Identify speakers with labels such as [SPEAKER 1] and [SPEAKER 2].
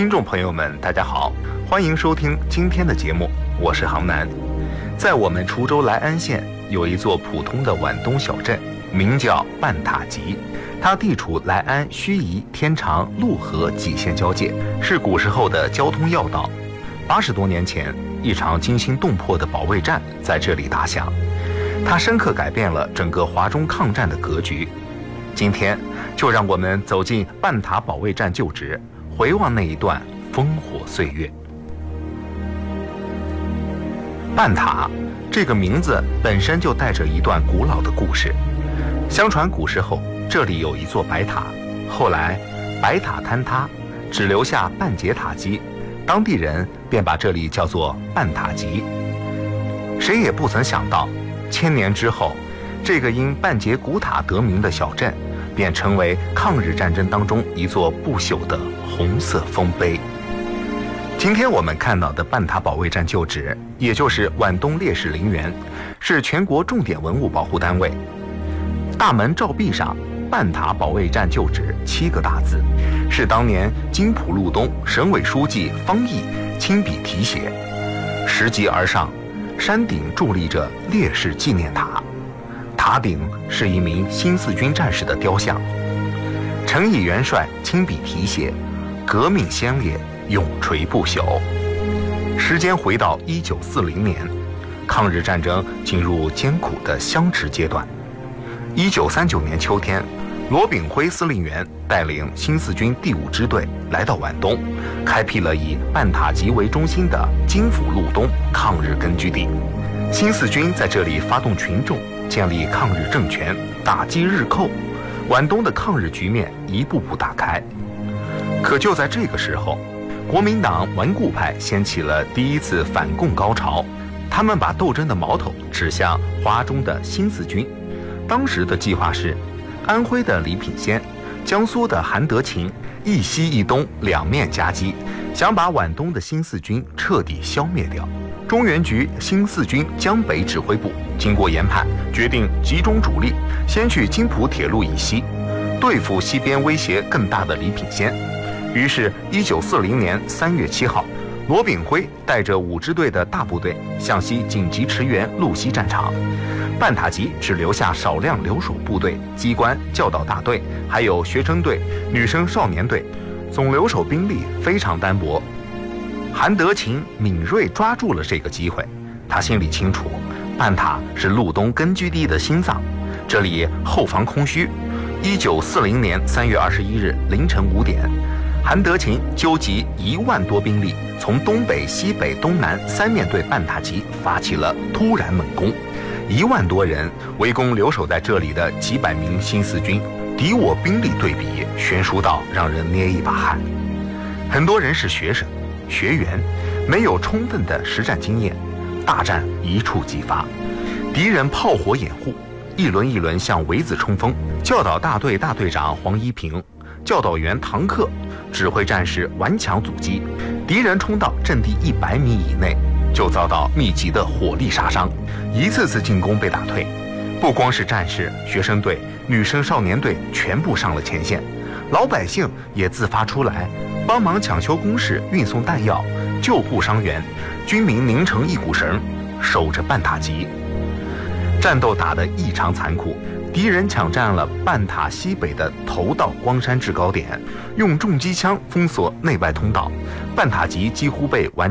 [SPEAKER 1] 听众朋友们，大家好，欢迎收听今天的节目，我是杭南。在我们滁州来安县有一座普通的皖东小镇，名叫半塔集，它地处来安、盱眙、天长、陆河几县交界，是古时候的交通要道。80多年前，一场惊心动魄的保卫战在这里打响，它深刻改变了整个华中抗战的格局。今天就让我们走进半塔保卫战旧址，回望那一段烽火岁月。半塔这个名字本身就带着一段古老的故事。相传古时候这里有一座白塔，后来白塔坍塌，只留下半截塔基，当地人便把这里叫做半塔集。谁也不曾想到，1000年之后，这个因半截古塔得名的小镇便成为抗日战争当中一座不朽的红色丰碑。今天我们看到的半塔保卫战旧址，也就是皖东烈士陵园，是全国重点文物保护单位。大门照壁上半塔保卫战旧址7个大字，是当年津浦路东省委书记方毅亲笔题写。拾级而上，山顶伫立着烈士纪念塔，塔顶是一名新四军战士的雕像。陈毅元帅亲笔题写：革命先烈，永垂不朽。时间回到1940年，抗日战争进入艰苦的相持阶段。1939年秋天，罗炳辉司令员带领新四军第5支队来到皖东，开辟了以半塔集为中心的津浦路东抗日根据地。新四军在这里发动群众，建立抗日政权，打击日寇，皖东的抗日局面一步步打开。可就在这个时候，国民党顽固派掀起了第一次反共高潮，他们把斗争的矛头指向华中的新四军。当时的计划是，安徽的李品仙、江苏的韩德勤一西一东两面夹击，想把皖东的新四军彻底消灭掉。中原局新四军江北指挥部经过研判，决定集中主力，先去津浦铁路以西，对付西边威胁更大的李品仙。于是1940年3月7号，罗炳辉带着5支队的大部队向西紧急驰援路西战场。半塔集只留下少量留守部队、机关、教导大队，还有学生队、女生少年队，总留守兵力非常单薄。韩德勤敏锐抓住了这个机会，他心里清楚，半塔是路东根据地的心脏，这里后防空虚。1940年3月21日凌晨5点，韩德勤纠集1万多兵力，从东北、西北、东南3面对半塔集发起了突然猛攻。1万多人围攻留守在这里的几百名新四军，敌我兵力对比悬殊到让人捏一把汗。很多人是学生、学员，没有充分的实战经验，大战一触即发，敌人炮火掩护，一轮一轮向围子冲锋。教导大队大队长黄一平、教导员唐克指挥战士顽强阻击，敌人冲到阵地100米以内，就遭到密集的火力杀伤，一次次进攻被打退。不光是战士、学生队、女生少年队全部上了前线，老百姓也自发出来帮忙抢修工事、运送弹药、救护伤员，军民拧成一股绳，守着半塔集。战斗打得异常残酷，敌人抢占了半塔西北的头道光山制高点，用重机枪封锁内外通道，半塔集几乎被完